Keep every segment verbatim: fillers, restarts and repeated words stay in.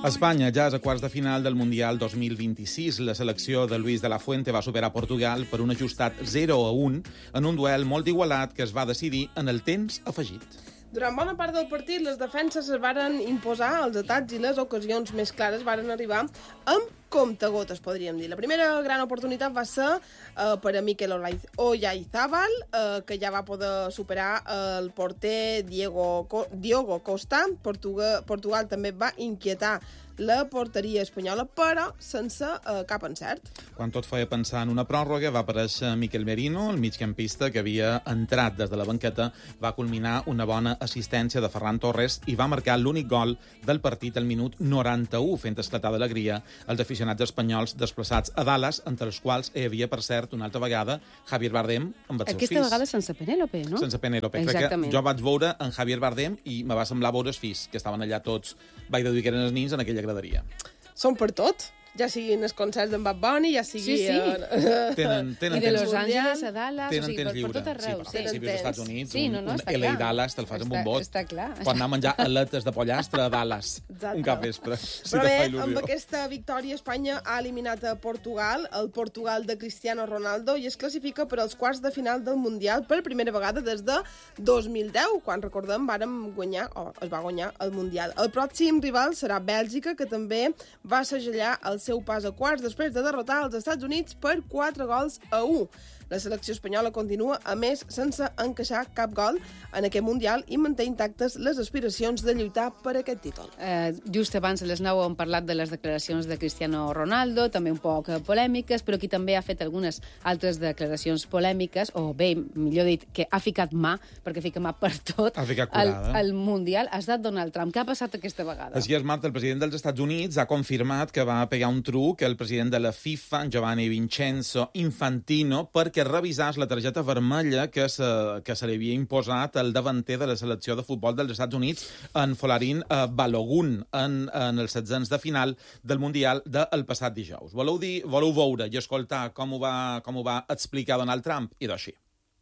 Espanya ja és a quarts de final del Mundial dos mil vint-i-sis. La selecció de Luis de la Fuente va superar Portugal per un ajustat zero a un en un duel molt igualat que es va decidir en el temps afegit. Durant bona part del partit, les defenses es varen imposar, els atacs i les ocasions més clares varen arribar amb comptagotes, podríem dir. La primera gran oportunitat va ser eh, per a Mikel Oyarzabal, eh, que ja va poder superar el porter Diego, Co Diogo Costa. Portugal, Portugal també va inquietar la porteria espanyola, però sense eh, cap encert. Quan tot feia pensar en una pròrroga, va aparèixer Mikel Merino, el migcampista que havia entrat des de la banqueta, va culminar una bona assistència de Ferran Torres i va marcar l'únic gol del partit al minut noranta-u, fent esclatar d'alegria els aficionats espanyols desplaçats a Dallas, entre els quals hi havia, per cert, una altra vegada, Javier Bardem amb els seus Aquesta fills. vegada sense Penélope, no? Sense Penélope. Exactament. Crec que jo vaig veure en Javier Bardem i me va semblar veure els fills, que estaven allà tots, vaig deduir que eren els nins en aquella graderia. Són per tot, ja siguin els concerts d'en Bad Bunny, ja sigui... Sí, sí. Eh, Tenen, tenen I de temps, Los Angeles a Dallas, tenen o sigui, temps per, lliure. per tot arreu. Sí, Sí, per principis dels Estats Units, sí, no, no, un, està un L A clar. Dallas te'l fas amb un Està- bot. està clar. Quan anar a menjar aletes de pollastre a Dallas, Exacte. un cap vespre. Si Però te bé, fa amb il·lusió. aquesta victòria Espanya ha eliminat a Portugal, el Portugal de Cristiano Ronaldo, i es classifica per als quarts de final del Mundial per primera vegada des de dos mil deu, quan, recordem, vàrem guanyar, o es va guanyar el Mundial. El pròxim rival serà Bèlgica, que també va segellar el seu pas a quarts després de derrotar els Estats Units per quatre gols a u. La selecció espanyola continua, a més, sense encaixar cap gol en aquest Mundial i manté intactes les aspiracions de lluitar per aquest títol. Eh, just abans a les nou hem parlat de les declaracions de Cristiano Ronaldo, també un poc eh, polèmiques, però qui també ha fet algunes altres declaracions polèmiques, o bé, millor dit, que ha ficat mà, perquè fica mà per tot, Ha ficat al, colada. al Mundial, ha estat Donald Trump. Què ha passat aquesta vegada? Així és, Marta, el president dels Estats Units ha confirmat que va pegar un truc al president de la FIFA, Giovanni Vincenzo Infantino, perquè revisàs la targeta vermella que se, que se li havia imposat al davanter de la selecció de futbol dels Estats Units, en Folarin eh, Balogun, en, en els setzents de final del Mundial del passat dijous. Voleu dir, voleu veure i escoltar com ho va, com ho va explicar Donald Trump? I d'així.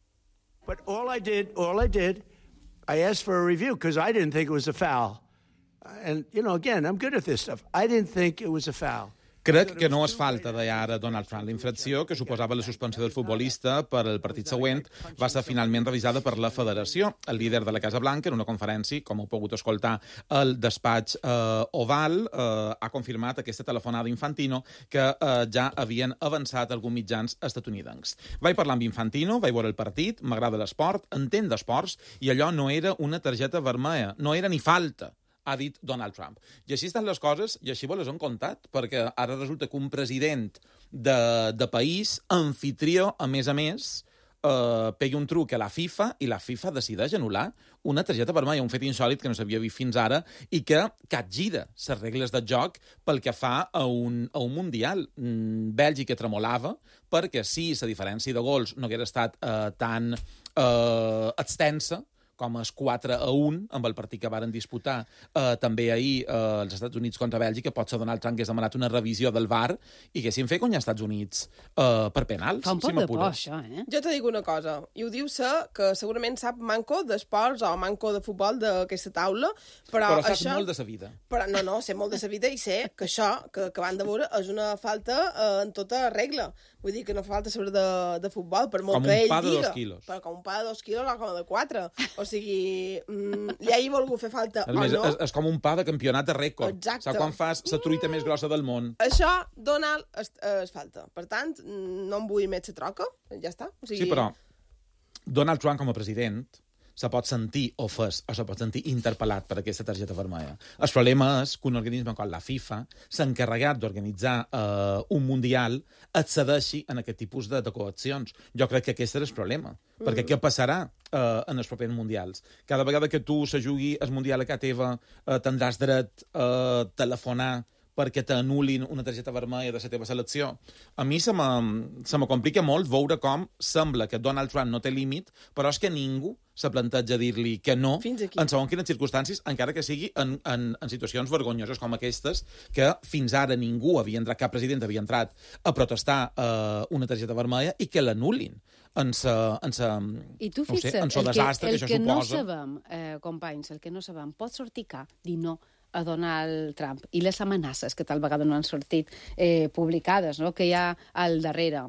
But all I did, all I did, I asked for a review because I didn't think it was a foul. And, you know, again, I'm good at this stuff. I didn't think it was a foul. Crec que no és falta, deia ara Donald Trump. La infracció, que suposava la suspensió del futbolista per al partit següent, va ser finalment revisada per la federació. El líder de la Casa Blanca, en una conferència, com heu pogut escoltar al despatx eh, Oval, eh, ha confirmat aquesta telefonada Infantino que eh, ja havien avançat alguns mitjans estatunidencs. Vaig parlar amb Infantino, vaig veure el partit, m'agrada l'esport, entenc d'esports, i allò no era una targeta vermella, no era ni falta, ha dit Donald Trump. I així estan les coses, i així les han contat, perquè ara resulta que un president de, de país, anfitrió, a més a més, eh, pegui un truc a la FIFA i la FIFA decideix anul·lar una targeta vermella, un fet insòlit que no s'havia vist fins ara i que capgira les regles de joc pel que fa a un, a un Mundial. Mm, Bèlgica tremolava perquè si la diferència de gols no hagués estat eh, tan eh, extensa, com és quatre a un, amb el partit que varen disputar eh, també ahir eh, els Estats Units contra Bèlgica, potser Donald Trump hagués demanat una revisió del V A R i haguessin fet guanyar als Estats Units eh, per penals. Fa un si poc de por, m'apures. això, eh? Jo te dic una cosa, i ho diu ser que segurament sap manco d'esports o manco de futbol d'aquesta taula, però, Però saps això... molt de sa vida. Però no, no, sé molt de sa vida i sé que això que, que van de veure és una falta eh, en tota regla. Vull dir que no fa falta saber de, de futbol, per molt Com que un ell pa de diga. dos quilos. Però com un pa de dos quilos o com de quatre. O sigui, mm, li hagi volgut fer falta A o més, no. és, és com un pa de campionat de rècord. Exacte. Saps quan fas la truita més grossa del món? Això, Donald, es, es falta. Per tant, no em vull més la troca, ja està. O sigui... Sí, però Donald Trump com a president se pot sentir ofès o se pot sentir interpel·lat per aquesta targeta vermella. El problema és que un organisme com la FIFA s'ha encarregat d'organitzar eh, un Mundial accedeixi en aquest tipus de, de coaccions. Jo crec que aquest és el problema. Mm. Perquè què passarà eh, en els propers Mundials? Cada vegada que tu se jugui el Mundial a casa teva eh, tindràs dret a eh, telefonar perquè t'anul·lin una targeta vermella de la teva selecció. A mi se me complica molt veure com sembla que Donald Trump no té límit, però és que ningú se planteja dir-li que no en segons quines circumstàncies, encara que sigui en, en, en situacions vergonyoses com aquestes, que fins ara ningú havia entrat, cap president havia entrat a protestar eh, una targeta vermella i que l'anul·lin en sa, en sa, I tu no sé, fixa't, en sa el que, desastre el que això que no suposa. sabem, eh, companys, el que no sabem, pot sortir cap, dir no a Donald Trump i les amenaces que tal vegada no han sortit eh, publicades, no? Que hi ha al darrere.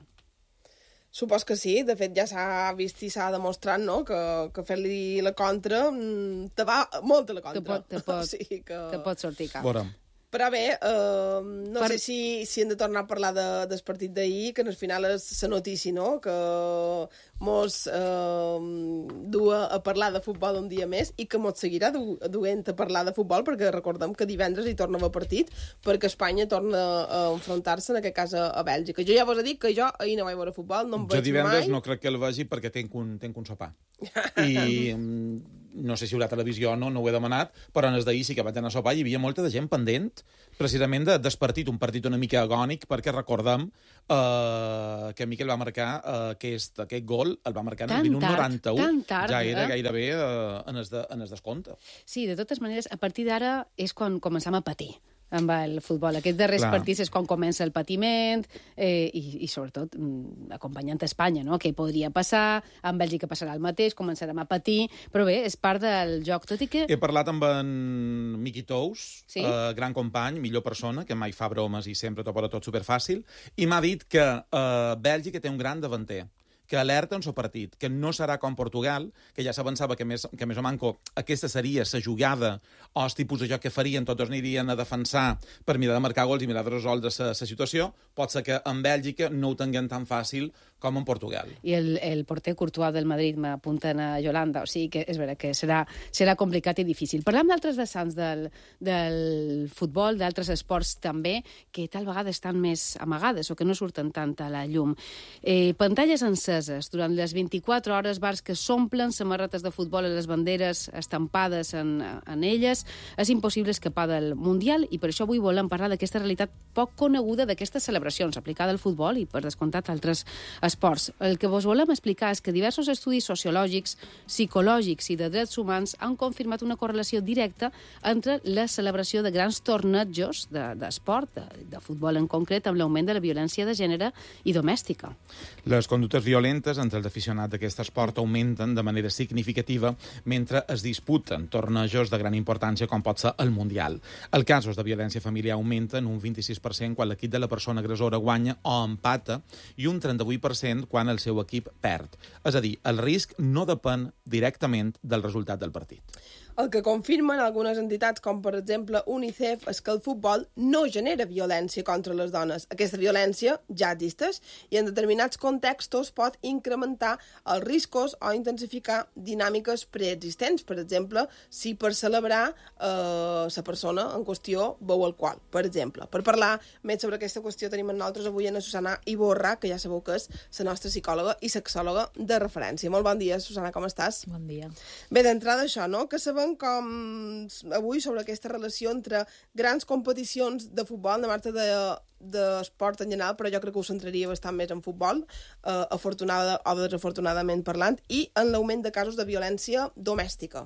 Supos que sí, de fet ja s'ha vist i s'ha demostrat, no?, que, que fer-li la contra te va molt a la contra. Te pot, te pot, o sigui que... te pot sortir cap. Veurem. Però bé, eh, no per... sé si, si hem de tornar a parlar de, del partit d'ahir, que al final és la notícia, no?, que mos eh, du a parlar de futbol un dia més i que mos seguirà du duent a parlar de futbol, perquè recordem que divendres hi torna a haver partit, perquè Espanya torna a enfrontar-se, en aquest cas, a, a Bèlgica. Jo ja vos he dit que jo ahir no vaig veure futbol, no em veig mai. Jo divendres no crec que el vegi perquè tenc un, tenc un sopar. I no sé si hi haurà televisió o no, no ho he demanat, però en els d'ahir sí que vaig anar a sopar i hi havia molta de gent pendent, precisament de, del partit, un partit una mica agònic, perquè recordem eh, que Miquel va marcar eh, aquest, aquest gol, el va marcar en el minut noranta-u. Tan tard, ja era eh? gairebé eh, en, el de, en el descompte. Sí, de totes maneres, a partir d'ara és quan començam a patir amb el futbol. Aquests darrers Clar. partits és quan comença el patiment eh, i, i sobretot mm, acompanyant a Espanya, no? Què podria passar, amb Bèlgica passarà el mateix, començarem a patir, però bé, és part del joc, tot i que... He parlat amb en Miqui Tous, sí? eh, gran company, millor persona, que mai fa bromes i sempre t'ho posa tot superfàcil, i m'ha dit que eh, Bèlgica té un gran davanter, que alerta en el partit, que no serà com Portugal, que ja s'avançava que més, que més o manco aquesta seria la jugada o el tipus de joc que farien, tots anirien a defensar per mirar de marcar gols i mirar de resoldre la situació. Pot ser que en Bèlgica no ho tinguem tan fàcil com en Portugal. I el, el porter Courtois del Madrid m'apunten a Yolanda, o sigui que és vera que serà, serà complicat i difícil. Parlam d'altres vessants del, del futbol, d'altres esports també, que tal vegada estan més amagades o que no surten tant a la llum. Eh, pantalles enceses durant les vint-i-quatre hores, bars que s'omplen, samarretes de futbol a les banderes estampades en, en elles. És impossible escapar del Mundial i per això avui volem parlar d'aquesta realitat poc coneguda d'aquestes celebracions aplicada al futbol i, per descomptat, altres esports. El que vos volem explicar és que diversos estudis sociològics, psicològics i de drets humans han confirmat una correlació directa entre la celebració de grans tornejos d'esport, de, de, de futbol en concret, amb l'augment de la violència de gènere i domèstica. Les conductes violentes entre els aficionats d'aquest esport augmenten de manera significativa mentre es disputen tornejos de gran importància com pot ser el Mundial. Els casos de violència familiar augmenten un vint-i-sis per cent quan l'equip de la persona agressora guanya o empata i un trenta-vuit per cent quan el seu equip perd. És a dir, el risc no depèn directament del resultat del partit. El que confirmen algunes entitats, com per exemple UNICEF, és que el futbol no genera violència contra les dones. Aquesta violència ja existeix i en determinats contextos pot incrementar els riscos o intensificar dinàmiques preexistents. Per exemple, si per celebrar eh, la persona en qüestió beu alcohol, per exemple. Per parlar més sobre aquesta qüestió tenim amb nosaltres avui a Susana Iborra, que ja sabeu que és la nostra psicòloga i sexòloga de referència. Molt bon dia, Susana, com estàs? Bon dia. Bé, d'entrada això, no?, que sabem com avui sobre aquesta relació entre grans competicions de futbol, de marxa de d'esport en general, però jo crec que ho centraria bastant més en futbol, eh, afortunada o desafortunadament parlant, i en l'augment de casos de violència domèstica.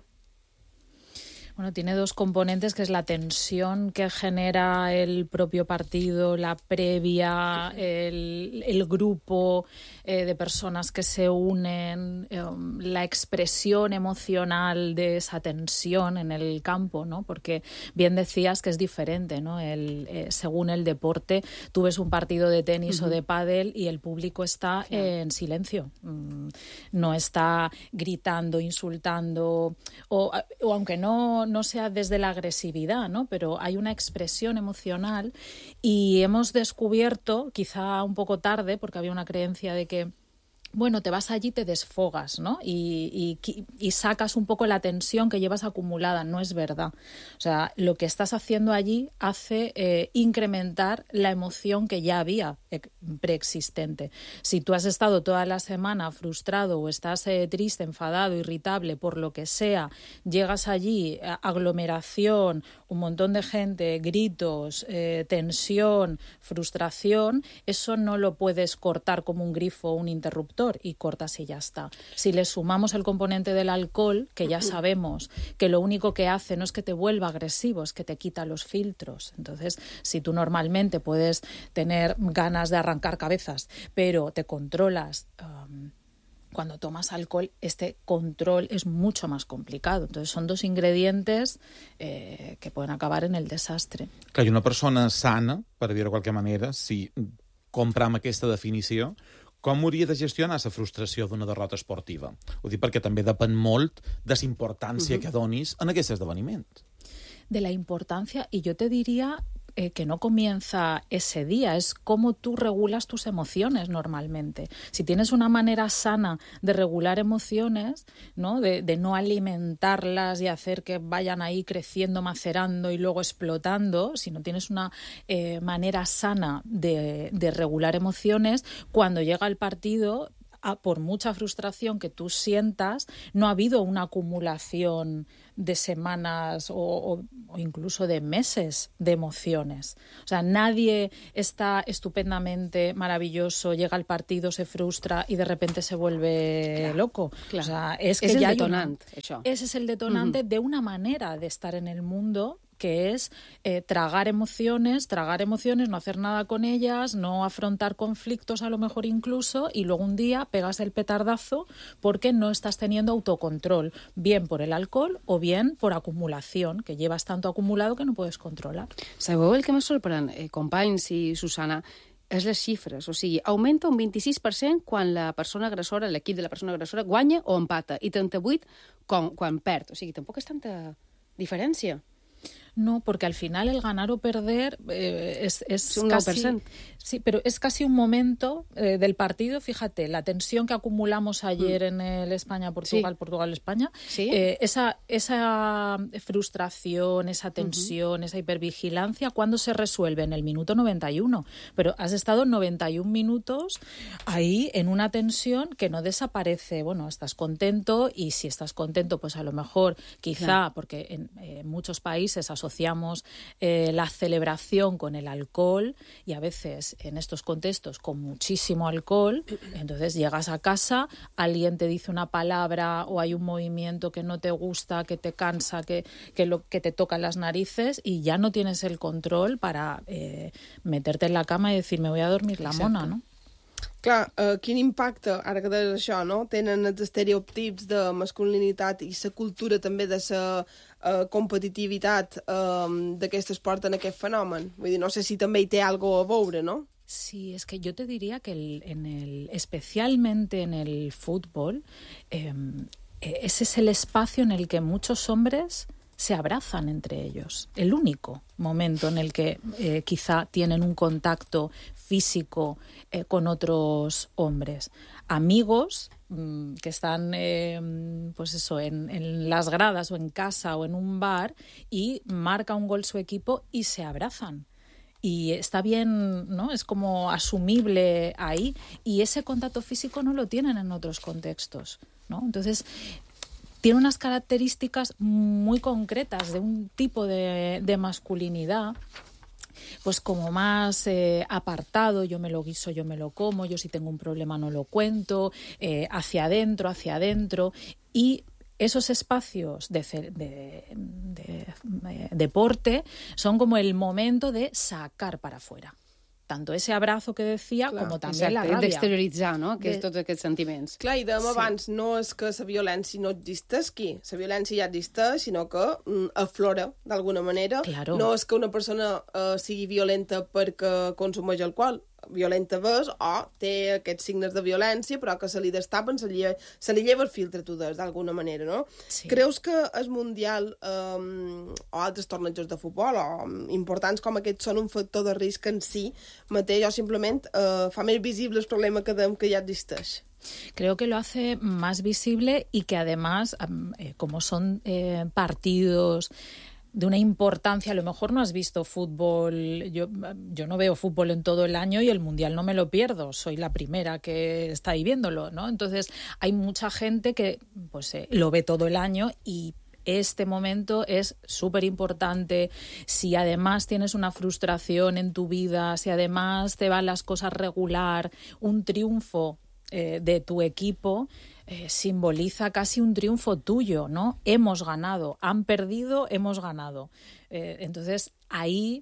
Bueno, tiene dos componentes, que es la tensión que genera el propio partido, la previa, el, el grupo eh, de personas que se unen, eh, la expresión emocional de esa tensión en el campo, ¿no? Porque bien decías que es diferente, ¿no? El, eh, según el deporte, tú ves un partido de tenis uh-huh. o de pádel y el público está sí. eh, en silencio. Mm, no está gritando, insultando, o, o aunque no no sea desde la agresividad, ¿no? Pero hay una expresión emocional y hemos descubierto, quizá un poco tarde, porque había una creencia de que bueno, te vas allí y te desfogas, ¿no? Y, y, y sacas un poco la tensión que llevas acumulada. No es verdad. O sea, lo que estás haciendo allí hace eh, incrementar la emoción que ya había eh, preexistente. Si tú has estado toda la semana frustrado o estás eh, triste, enfadado, irritable, por lo que sea, llegas allí, aglomeración, un montón de gente, gritos, eh, tensión, frustración, eso no lo puedes cortar como un grifo o un interruptor y cortas y ya está. Si le sumamos el componente del alcohol, que ya sabemos que lo único que hace no es que te vuelva agresivo, es que te quita los filtros. Entonces, si tú normalmente puedes tener ganas de arrancar cabezas, pero te controlas um, cuando tomas alcohol, este control es mucho más complicado. Entonces, son dos ingredientes eh, que pueden acabar en el desastre. Clar, una persona sana, per dir-ho de qualque manera, si compra amb aquesta definició, com hauria de gestionar la frustració d'una derrota esportiva? Ho dic perquè també depèn molt de la importància uh-huh. que donis en aquest esdeveniment. De la importancia, y yo te diría eh, que no comienza ese día, es cómo tú regulas tus emociones normalmente. Si tienes una manera sana de regular emociones, ¿no? De, de no alimentarlas y hacer que vayan ahí creciendo, macerando y luego explotando, si no tienes una eh, manera sana de, de regular emociones, cuando llega el partido, por mucha frustración que tú sientas, no ha habido una acumulación de semanas o, o, o incluso de meses de emociones. O sea, nadie está estupendamente maravilloso, llega al partido, se frustra y de repente se vuelve claro, loco. Claro. O sea, es que es ya el detonant, hay una, això. Ese es el detonante uh-huh. de una manera de estar en el mundo, que es eh, tragar emociones, tragar emociones, no hacer nada con ellas, no afrontar conflictos a lo mejor incluso, y luego un día pegas el petardazo porque no estás teniendo autocontrol, bien por el alcohol o bien por acumulación, que llevas tanto acumulado que no puedes controlar. Sabeu el que me sorprèn, eh, companys i Susana, és les xifres. O sigui, augmenta un vint-i-sis per cent quan la persona agressora, l'equip de la persona agressora, guanya o empata, i trenta-vuit quan, quan perd. O sigui, tampoc és tanta diferència. No, porque al final el ganar o perder eh, es, es, es un casi... nueve por ciento. Sí, pero es casi un momento eh, del partido, fíjate, la tensión que acumulamos ayer mm. en el España-Portugal, sí. Portugal-España, ¿sí? eh, esa, esa frustración, esa tensión, uh-huh. esa hipervigilancia, ¿cuándo se resuelve? En el minuto noventa y uno. Pero has estado noventa y un minutos ahí en una tensión que no desaparece. Bueno, estás contento y si estás contento, pues a lo mejor, quizá, claro. porque en eh, muchos países asociamos eh, la celebración con el alcohol y a veces en estos contextos con muchísimo alcohol, entonces llegas a casa, alguien te dice una palabra o hay un movimiento que no te gusta, que te cansa, que, que, lo, que te toca las narices y ya no tienes el control para eh, meterte en la cama y decir me voy a dormir la Exacto. mona, ¿no? Clar, eh, quin impacte, ara que deies això, no? Tenen els estereotips de masculinitat i la cultura també de la eh, competitivitat eh, d'aquest esport en aquest fenomen. Vull dir, no sé si també hi té algo a veure, no? Sí, es que yo te diría que el, en el, especialmente en el fútbol, eh, ese es el espacio en el que muchos hombres se abrazan entre ellos. El único momento en el que eh, quizá tienen un contacto físico eh, con otros hombres. Amigos mmm, que están eh, pues eso, en, en las gradas o en casa o en un bar y marca un gol su equipo y se abrazan. Y está bien, ¿no? Es como asumible ahí. Y ese contacto físico no lo tienen en otros contextos, ¿no? Entonces, tiene unas características muy concretas de un tipo de, de masculinidad, pues como más eh, apartado, yo me lo guiso, yo me lo como, yo si tengo un problema no lo cuento, eh, hacia adentro, hacia adentro, y esos espacios de, de, de, de deporte son como el momento de sacar para afuera. Tanto ese abrazo que decía, clar, com també la ràbia. D'exterioritzar, no? Aquest, de... tots aquests sentiments. Clar, i dèiem sí. abans, no és que la violència no existeixi, la violència ja existeix, sinó que mm, aflora d'alguna manera. Claro. No és que una persona eh, sigui violenta perquè consumeix alcohol, violenta ves o té aquests signes de violència, però que se li destapen, se li, se li lleva el filtre, tu des, d'alguna manera, no? Sí. Creus que el Mundial eh, o altres tornejos de futbol o importants com aquests són un factor de risc en si mateix o simplement eh, fa més visible el problema que, de, que ja existeix? Creo que lo hace más visible y que además, eh, como son eh, partidos de una importancia, a lo mejor no has visto fútbol, yo, yo no veo fútbol en todo el año y el Mundial no me lo pierdo, soy la primera que está ahí viéndolo, ¿no? Entonces hay mucha gente que pues eh, lo ve todo el año y este momento es súper importante. Si además tienes una frustración en tu vida, si además te van las cosas regular, un triunfo eh, de tu equipo Eh, simboliza casi un triunfo tuyo, ¿no? Hemos ganado, han perdido, hemos ganado. Eh, entonces, ahí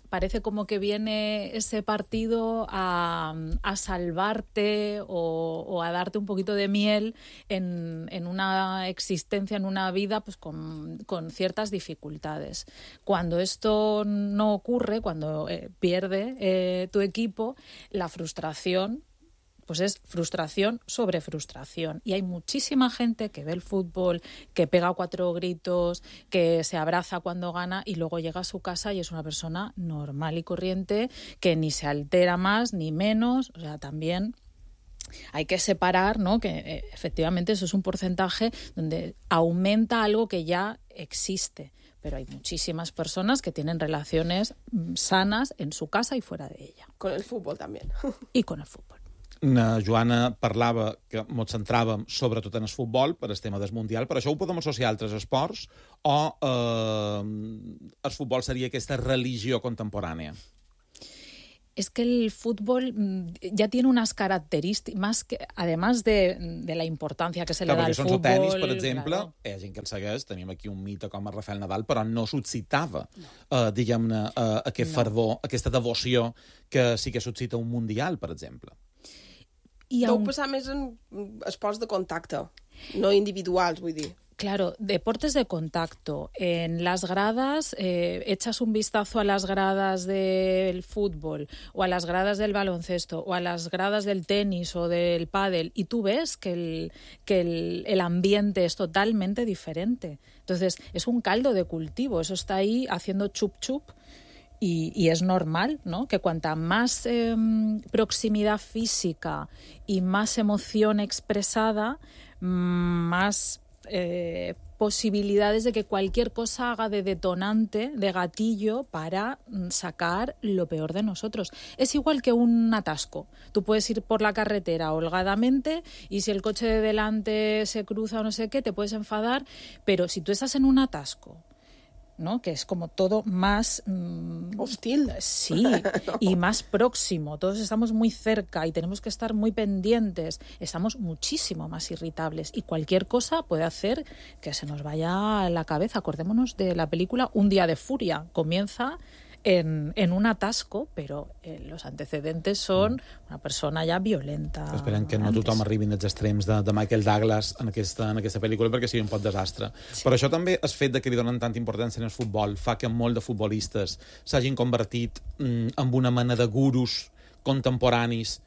parece como que viene ese partido a, a salvarte o, o a darte un poquito de miel en, en una existencia, en una vida pues con, con ciertas dificultades. Cuando esto no ocurre, cuando eh, pierde eh, tu equipo, la frustración pues es frustración sobre frustración. Y hay muchísima gente que ve el fútbol, que pega cuatro gritos, que se abraza cuando gana y luego llega a su casa y es una persona normal y corriente que ni se altera más ni menos. O sea, también hay que separar, ¿no? Que eh, efectivamente eso es un porcentaje donde aumenta algo que ya existe. Pero hay muchísimas personas que tienen relaciones sanas en su casa y fuera de ella. Con el fútbol también. Y con el fútbol. Na Joana parlava que ens centràvem sobretot en el futbol per el tema del Mundial, però això ho podem associar a altres esports o eh, el futbol seria aquesta religió contemporània? Es que el fútbol ya tiene unas características, más que, además de, de la importancia que se le Clar, da al fútbol... Perquè tenis, per exemple, claro. hi ha gent que el segueix, tenim aquí un mite com a Rafael Nadal, però no suscitava, no. eh, diguem-ne, eh, aquest no. fervor, aquesta devoció que sí que suscita un Mundial, per exemple. I Deu aun... passar més en esports de contacte, no individuals, vull dir. Claro, deportes de contacto. En las gradas, eh, echas un vistazo a las gradas del fútbol o a las gradas del baloncesto o a las gradas del tenis o del pádel y tú ves que el, que el, el ambiente es totalmente diferente. Entonces, es un caldo de cultivo, eso está ahí haciendo chup chup. Y, y es normal, ¿no? Que cuanta más eh, proximidad física y más emoción expresada, más eh, posibilidades de que cualquier cosa haga de detonante, de gatillo, para sacar lo peor de nosotros. Es igual que un atasco. Tú puedes ir por la carretera holgadamente y si el coche de delante se cruza o no sé qué, te puedes enfadar, pero si tú estás en un atasco, ¿no? Que es como todo más... Mmm, hostil. Sí, no. Y más próximo. Todos estamos muy cerca y tenemos que estar muy pendientes. Estamos muchísimo más irritables y cualquier cosa puede hacer que se nos vaya a la cabeza. Acordémonos de la película Un día de furia. Comienza en, en un atasco, però eh, los antecedentes són una persona ja violenta. Esperem que no tothom arribi als extrems de, de Michael Douglas en aquesta, en aquesta pel·lícula, perquè sigui un pot desastre. Sí. Però això també, el fet de que li donen tanta importància en el futbol, fa que molt de futbolistes s'hagin convertit mm, en una mena de gurus contemporanis.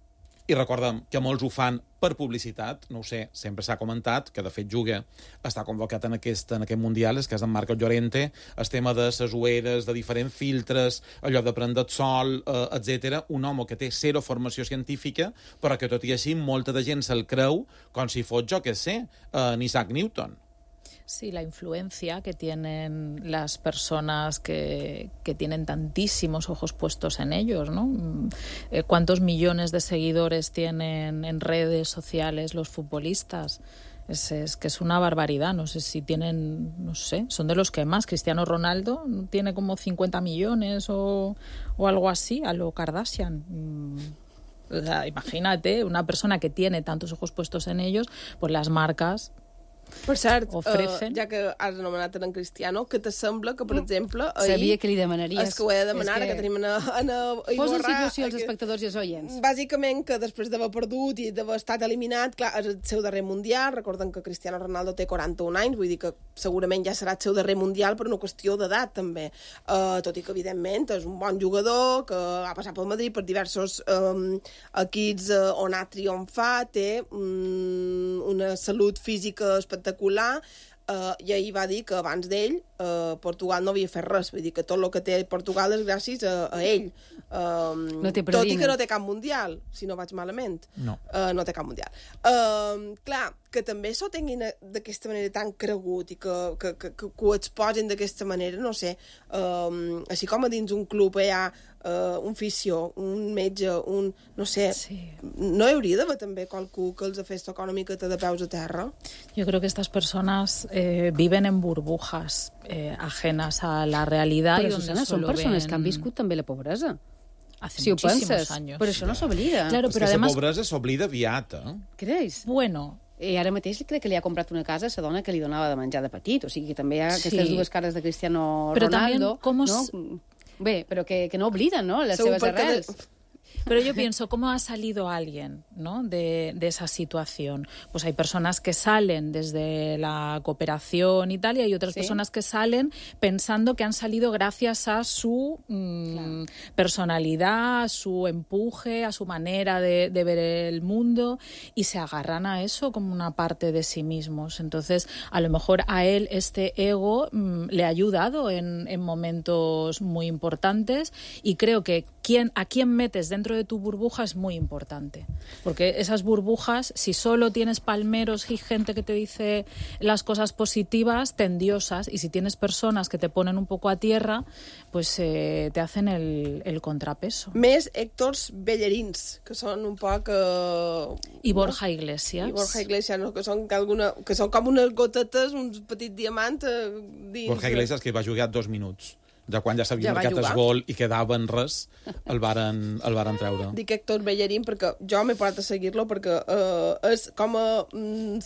I recordem que molts ho fan per publicitat, no ho sé, sempre s'ha comentat, que de fet juga, està convocat en aquest, en aquest Mundial, és que és en Marco Llorente, el tema de les ueres, de diferents filtres, allò de prendre el sol, eh, etcètera. Un home que té zero formació científica, però que tot i així molta de gent se'l creu com si fos, jo què sé, eh, Isaac Newton. Sí, la influencia que tienen las personas que, que tienen tantísimos ojos puestos en ellos, ¿no? ¿Cuántos millones de seguidores tienen en redes sociales los futbolistas? Es, es que es una barbaridad, no sé si tienen, no sé, son de los que más. Cristiano Ronaldo tiene como cincuenta millones o, o algo así, a lo Kardashian. O sea, imagínate, una persona que tiene tantos ojos puestos en ellos, pues las marcas... Per cert, ofrecen... uh, ja que has anomenat en Cristiano, que t'assembla que, per exemple... Ahir, sabia que li demanaries. És que ho he de demanar, que... que tenim en a, en a Posa en situació els espectadors i els oients. Bàsicament, que després d'haver perdut i d'haver estat eliminat, clar, és el seu darrer Mundial, recordem que Cristiano Ronaldo té quaranta-un anys, vull dir que segurament ja serà el seu darrer Mundial per una qüestió d'edat, també. Uh, tot i que, evidentment, és un bon jugador, que ha passat pel Madrid per diversos um, equips uh, on ha triomfat, té um, una salut física espectacular, Uh, i ahir va dir que abans d'ell uh, Portugal no havia fet res, vull dir que tot el que té Portugal és gràcies a, a ell. Um, no té tot i que no té cap mundial, si no vaig malament. No. Uh, no té cap mundial. Uh, clar, que també s'ho tinguin d'aquesta manera tan cregut i que, que, que, que, que ho exposin d'aquesta manera, no sé, um, així com a dins un club hi ha uh, un fisio, un metge, un... no sé, sí. No hi hauria d'haver també qualcú que els fes tocar una miqueta de peus a terra? Jo crec que estas personas eh, viven en burbujas eh, ajenas a la realidad. Però, y Susana, són persones ven... que han viscut també la pobresa. Hace si ho penses, años. però això no s'oblida. Claro, és però que además... la pobresa s'oblida aviat, eh? Creus? Bueno... I ara mateix crec que li ha comprat una casa a la dona que li donava de menjar de petit, o sigui que també hi ha aquestes sí. dues cares de Cristiano Pero Ronaldo. También, ¿cómo no? es... bé, però que, que no obliden, no?, les Segur, seves perquè de- arrels. Pero yo pienso, ¿cómo ha salido alguien, ¿no?, de, de esa situación? Pues hay personas que salen desde la cooperación y tal, y hay otras Sí. personas que salen pensando que han salido gracias a su mm, Claro. personalidad, a su empuje, a su manera de, de ver el mundo, y se agarran a eso como una parte de sí mismos. Entonces, a lo mejor a él este ego mm, le ha ayudado en, en momentos muy importantes, y creo que quién, a quién metes dentro de tu burbuja es muy importante, porque esas burbujas, si solo tienes palmeros y gente que te dice las cosas positivas, te endiosas, y si tienes personas que te ponen un poco a tierra, pues eh, te hacen el, el contrapeso. Més Héctors Bellerins, que són un poc... Eh, I Borja Iglesias. I Borja Iglesias, no? que, són que, alguna, que són com unes gotetes, uns petits diamants eh, dins... Borja Iglesias, que va jugar dos minuts. Ja quan ja s'havia Ja va marcat el jugar. gol i quedava en res, el varen, el varen treure. Dic Héctor Bellerín perquè jo m'he parat a seguir-lo perquè eh, és com a mm,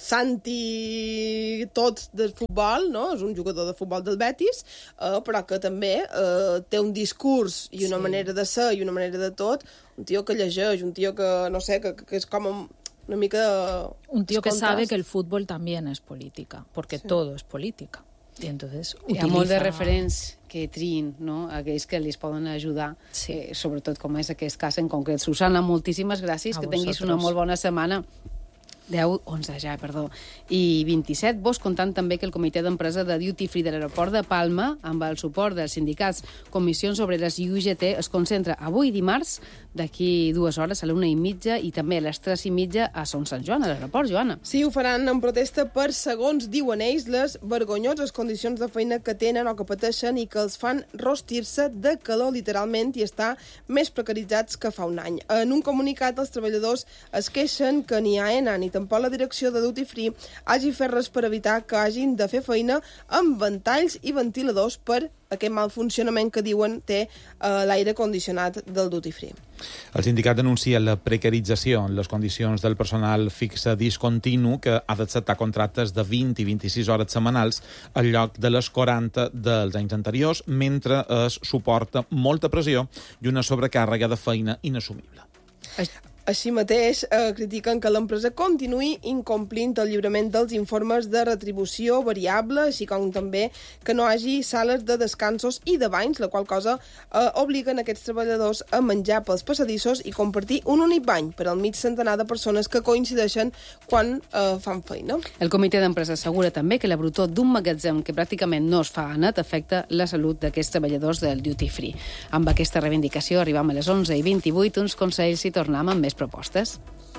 Santi tot del futbol, no? És un jugador de futbol del Betis, eh, però que també eh, té un discurs i una Sí. manera de ser i una manera de tot, un tio que llegeix, un tio que, no sé, que, que és com una mica... Un tío que es sabe contrast. que el fútbol también es política, porque todo es política. Y entonces Hi ha molt de utiliza- referents que triïn, no?, aquells que els poden ajudar, Sí. eh, sobretot com és aquest cas en concret. Susana, moltíssimes gràcies, A que tinguis una vosaltres. molt bona setmana. deu, onze ja, perdó, i vint-i-set. Vos contant també que el comitè d'empresa de Duty Free de l'aeroport de Palma, amb el suport dels sindicats Comissions Obreres i U G T, es concentra avui dimarts, d'aquí dues hores, a l'una i mitja, i també a les tres i mitja a Son Sant Joan, a l'aeroport, Joana. Sí, ho faran en protesta per, segons diuen ells, les vergonyoses condicions de feina que tenen o que pateixen i que els fan rostir-se de calor, literalment, i estar més precaritzats que fa un any. En un comunicat, els treballadors es queixen que ni A E N A ni tampoc la direcció de Duty Free hagi fet res per evitar que hagin de fer feina amb ventalls i ventiladors per aquest mal funcionament que diuen té eh, l'aire condicionat del Duty Free. El sindicat denuncia la precarització en les condicions del personal fixe discontinu que ha d'acceptar contractes de vint i vint-i-sis hores setmanals al lloc de les quaranta dels anys anteriors, mentre es suporta molta pressió i una sobrecàrrega de feina inassumible. Així mateix, eh, critiquen que l'empresa continuï incomplint el lliurament dels informes de retribució variable, així com també que no hi hagi sales de descansos i de banys, la qual cosa eh, obliguen aquests treballadors a menjar pels passadissos i compartir un únic bany per al mig centenar de persones que coincideixen quan eh, fan feina. El comitè d'empresa assegura també que la brutor d'un magatzem que pràcticament no es fa a net afecta la salut d'aquests treballadors del Duty Free. Amb aquesta reivindicació arribam a les onze i vint-i-vuit, uns consells i tornem amb més propostes.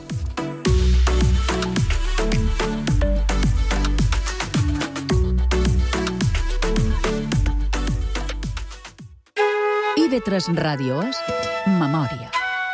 I V tres Ràdio és Memòria.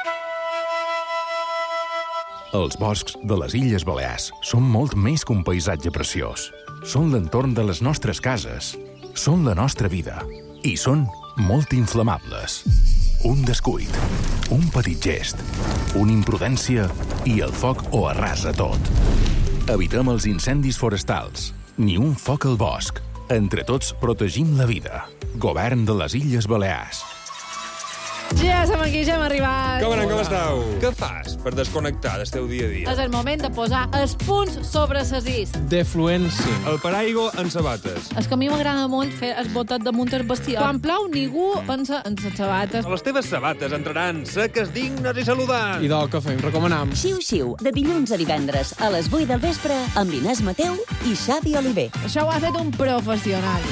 Els boscs de les Illes Balears són molt més que un paisatge preciós. Són l'entorn de les nostres cases. Són la nostra vida. I són molt inflamables. Un descuit, un petit gest, una imprudència i el foc ho arrasa tot. Evitem els incendis forestals. Ni un foc al bosc. Entre tots protegim la vida. Govern de les Illes Balears. Ja som aquí, ja hem arribat. Com anem, com esteu? Què fas per desconnectar del teu dia a dia? És el moment de posar els punts sobre ses is. Defluència. El paraigua en sabates. És que a mi m'agrada molt fer el botet damunt el bestiar. Quan plou, ningú pensa en les sabates. Les teves sabates entraran seques, dignes i saludants. I del que fem, recomanam. Xiu-xiu, de dilluns a divendres a les vuit del vespre amb Inés Mateu i Xavi Oliver. Això ho ha fet un professional.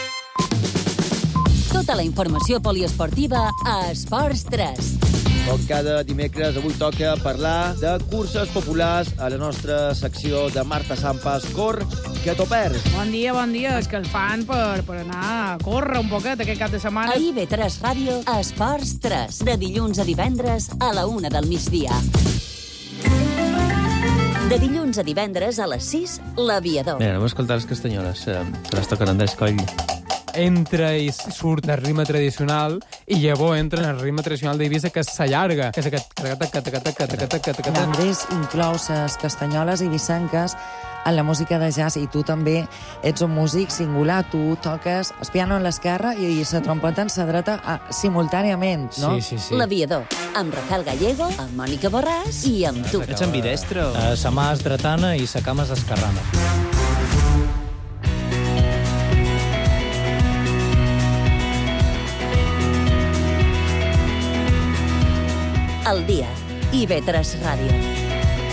Tota la informació poliesportiva a Esports tres. Com cada dimecres, avui toca parlar de curses populars a la nostra secció de Marta Sampas. Cor, que t'ho perds. Bon dia, bon dia. És que el fan per, per anar a córrer un poquet aquest cap de setmana. A I V tres Ràdio, Esports tres. De dilluns a divendres a la una del migdia. De dilluns a divendres a les sis, l'Aviador. Mira, anem a escoltar les castanyoles. Eh, però es toquen Andrés Coll. Entra i surt del ritme tradicional i llavors entra en el ritme tradicional d'Eivissa, que s'allarga, que és aquest... L'Andrés inclou les castanyoles i vissanques en la música de jazz, i tu també ets un músic singular, tu toques el piano en l'esquerra i la trompeta en la dreta simultàniament, no? Sí, sí, sí. L'Aviador, amb Rafael Gallego, amb Mònica Borràs i amb tu. Ets ambidestro. Uh, sa mà és dretana i sa cama és esquerrana. El dia. I ve tres Ràdio.